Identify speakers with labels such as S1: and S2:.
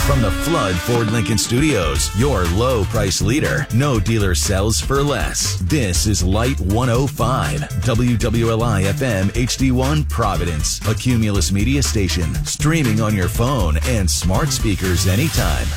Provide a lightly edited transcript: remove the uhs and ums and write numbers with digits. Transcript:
S1: From the Flood Ford Lincoln Studios, your low price leader. No dealer sells for less. This is Light 105, WWLI FM HD1 Providence, a Cumulus media station, streaming on your phone and smart speakers anytime.